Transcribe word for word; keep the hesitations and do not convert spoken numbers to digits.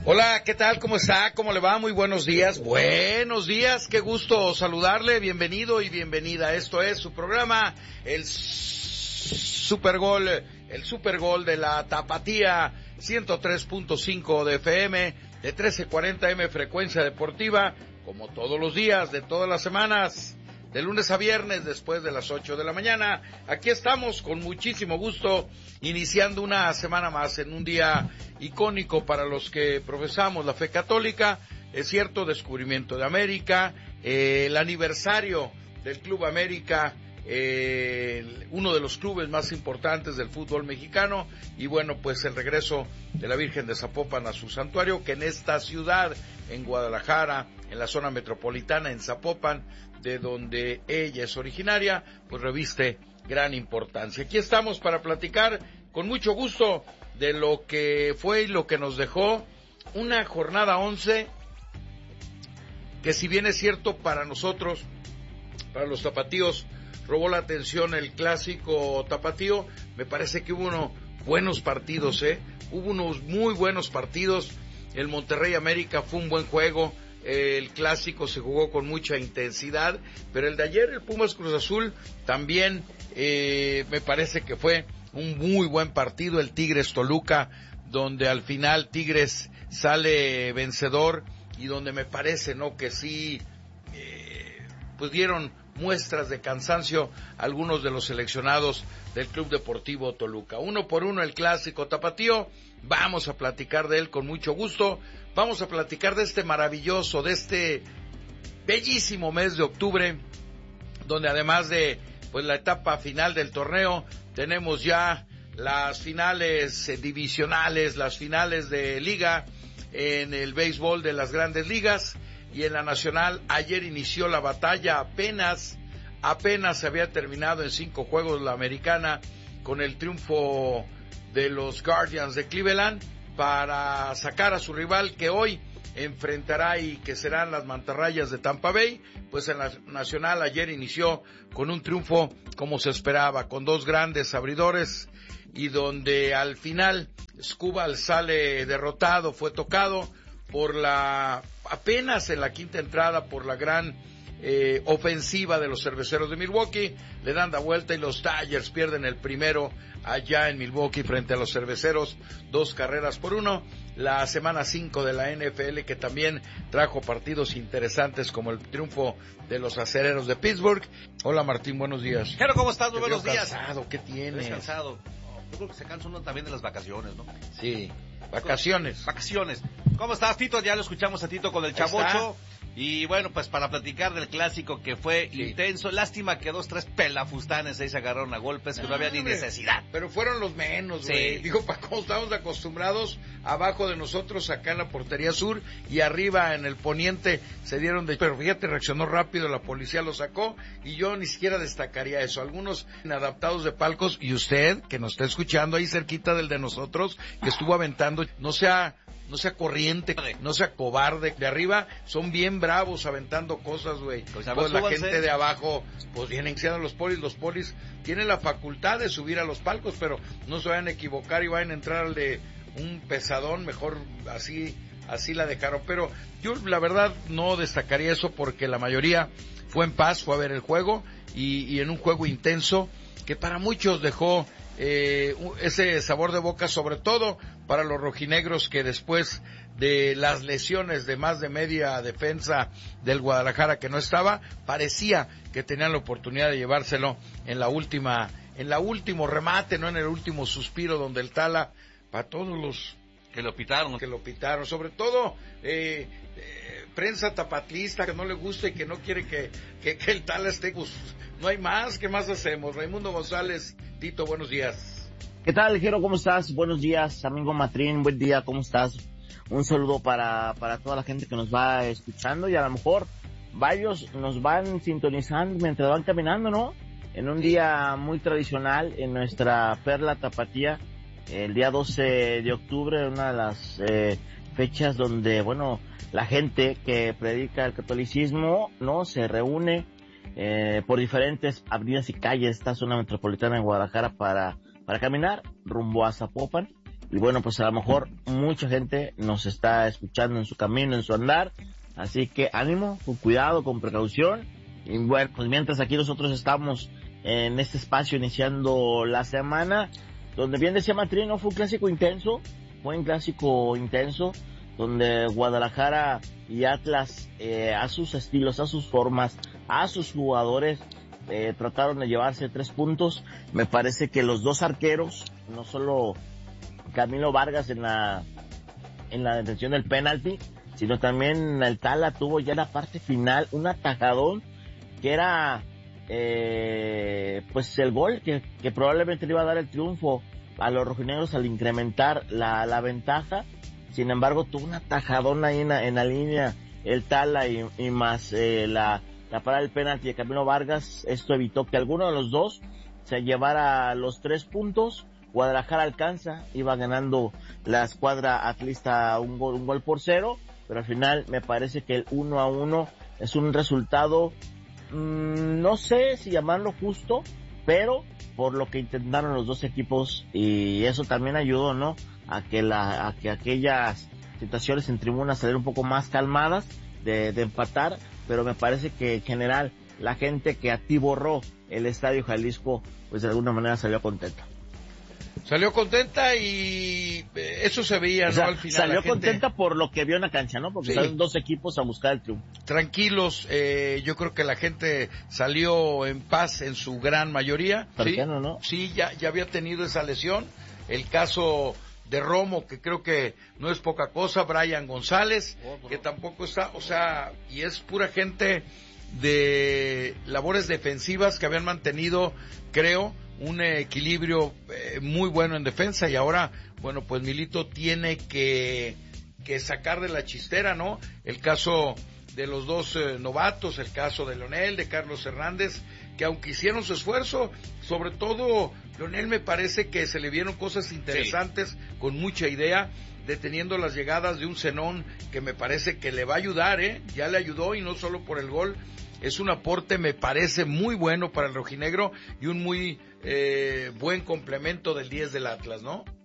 Hola, ¿qué tal? ¿Cómo está? ¿Cómo le va? Muy buenos días. Buenos días, qué gusto saludarle. Bienvenido y bienvenida. Esto es su programa, el Supergol, el Supergol de la Tapatía, ciento tres punto cinco de F M, de trece cuarenta M frecuencia deportiva, como todos los días, de todas las semanas, de lunes a viernes, después de las ocho de la mañana. Aquí estamos con muchísimo gusto, iniciando una semana más en un día icónico para los que profesamos la fe católica. Es cierto, descubrimiento de América, eh, el aniversario del Club América, eh, uno de los clubes más importantes del fútbol mexicano, y bueno, pues el regreso de la Virgen de Zapopan a su santuario, que en esta ciudad, en Guadalajara, en la zona metropolitana, en Zapopan, de donde ella es originaria, pues reviste gran importancia. Aquí estamos para platicar con mucho gusto de lo que fue y lo que nos dejó una jornada once, que si bien es cierto para nosotros, para los tapatíos, robó la atención el clásico tapatío, me parece que hubo unos buenos partidos, ¿eh? Hubo unos muy buenos partidos. El Monterrey América fue un buen juego. El clásico se jugó con mucha intensidad, pero el de ayer, el Pumas Cruz Azul, también eh, me parece que fue un muy buen partido. El Tigres Toluca, donde al final Tigres sale vencedor, y donde me parece, ¿no?, que sí, eh, pues dieron muestras de cansancio algunos de los seleccionados del Club Deportivo Toluca. Uno por uno el clásico tapatío, vamos a platicar de él con mucho gusto. Vamos a platicar de este maravilloso, de este bellísimo mes de octubre, donde además de pues la etapa final del torneo, tenemos ya las finales eh, divisionales, las finales de liga en el béisbol de las grandes ligas, y en la nacional ayer inició la batalla. Apenas, apenas se había terminado en cinco juegos la americana, con el triunfo de los Guardians de Cleveland para sacar a su rival, que hoy enfrentará y que serán las Mantarrayas de Tampa Bay. Pues en la nacional ayer inició con un triunfo como se esperaba, con dos grandes abridores, y donde al final Skubal sale derrotado, fue tocado por la, apenas en la quinta entrada, por la gran eh, ofensiva de los Cerveceros de Milwaukee. Le dan la vuelta y los Tigers pierden el primero allá en Milwaukee frente a los Cerveceros, dos carreras por uno. La semana cinco de la N F L, que también trajo partidos interesantes, como el triunfo de los Acereros de Pittsburgh. Hola Martín, buenos días. Jero, ¿cómo estás? Muy Te buenos veo días. Cansado, ¿qué tienes? Descansado. Yo creo que se cansa uno también de las vacaciones, ¿no? Sí, vacaciones. Vacaciones. ¿Cómo estás, Tito? Ya lo escuchamos a Tito con el Chavocho. Y bueno, pues para platicar del clásico, que fue sí. intenso. Lástima que dos, tres pelafustanes ahí se agarraron a golpes, que no, no había ni necesidad. Pero fueron los menos, güey. Sí. Digo, para cómo estamos acostumbrados, abajo de nosotros, acá en la portería sur, y arriba en el poniente se dieron de... Pero fíjate, reaccionó rápido, la policía lo sacó, y yo ni siquiera destacaría eso. Algunos inadaptados de palcos, y usted, que nos está escuchando ahí cerquita del de nosotros, que estuvo aventando, no sea... no sea corriente, no sea cobarde. De arriba son bien bravos aventando cosas, güey. Pues, pues la gente de abajo, pues vienen siendo los polis. Los polis tienen la facultad de subir a los palcos, pero no se vayan a equivocar y vayan a entrar al de un pesadón. Mejor así, así la dejaron. Pero yo la verdad no destacaría eso, porque la mayoría fue en paz, fue a ver el juego, y, y en un juego intenso que para muchos dejó Eh, ese sabor de boca, sobre todo para los rojinegros, que después de las lesiones de más de media defensa del Guadalajara que no estaba, parecía que tenían la oportunidad de llevárselo en la última, en la último remate, no en el último suspiro, donde el Tala, para todos los que lo pitaron, que lo pitaron, sobre todo eh, eh, prensa tapatlista que no le gusta y que no quiere que, que, que el Tala esté, pues no hay más, ¿qué más hacemos? Raimundo González, Tito, buenos días. ¿Qué tal, Jero? ¿Cómo estás? Buenos días, amigo Matrín, buen día, ¿cómo estás? Un saludo para, para toda la gente que nos va escuchando, y a lo mejor varios nos van sintonizando mientras van caminando, ¿no? En un día muy tradicional en nuestra perla tapatía, el día doce de octubre, una de las eh, fechas donde, bueno, la gente que predica el catolicismo, ¿no?, se reúne eh, por diferentes avenidas y calles de esta zona metropolitana de Guadalajara para, para caminar rumbo a Zapopan. y bueno, pues a lo mejor mucha gente nos está escuchando en su camino, en su andar, así que ánimo, con cuidado, con precaución, y bueno, pues mientras aquí nosotros estamos en este espacio iniciando la semana, donde bien decía Matrín, no fue un clásico intenso, fue un clásico intenso, donde Guadalajara y Atlas, eh, a sus estilos, a sus formas, a sus jugadores, eh, trataron de llevarse tres puntos. Me parece que los dos arqueros, no solo Camilo Vargas en la en la detención del penalti, sino también el Tala tuvo ya en la parte final un atajadón que era eh, pues el gol que, que probablemente le iba a dar el triunfo a los rojinegros al incrementar la, la ventaja. Sin embargo, tuvo un atajadón ahí en la, en la línea el Tala y, y más eh, la, la parada del penalti de Camilo Vargas. Esto evitó que alguno de los dos se llevara los tres puntos. Guadalajara alcanza, iba ganando la escuadra atlista un gol, un gol por cero, pero al final me parece que el uno a uno es un resultado, mmm, no sé si llamarlo justo, pero por lo que intentaron los dos equipos, y eso también ayudó, ¿no? A que la, a que aquellas situaciones en tribuna salieran un poco más calmadas de, de empatar, pero me parece que en general la gente que atiborró el Estadio Jalisco, pues de alguna manera salió contenta. Salió contenta y eso se veía, o sea, ¿no? Al final. Salió la gente... contenta por lo que vio en la cancha, ¿no? Porque sí, salen dos equipos a buscar el triunfo. Tranquilos, eh, yo creo que la gente salió en paz en su gran mayoría. ¿Por ¿sí? qué no, no? Sí, ya, ya había tenido esa lesión. El caso de Romo, que creo que no es poca cosa, Brian González, oh, que tampoco está, o sea, y es pura gente de labores defensivas que habían mantenido, creo, un equilibrio eh, muy bueno en defensa, y ahora, bueno, pues Milito tiene que, que sacar de la chistera, ¿no? El caso de los dos eh, novatos, el caso de Leonel, de Carlos Hernández, que aunque hicieron su esfuerzo, sobre todo Leonel me parece que se le vieron cosas interesantes, sí, con mucha idea, deteniendo las llegadas de un Zenón que me parece que le va a ayudar, ¿eh? Ya le ayudó, y no solo por el gol, es un aporte, me parece, muy bueno para el rojinegro y un muy eh, buen complemento del diez del Atlas, ¿no?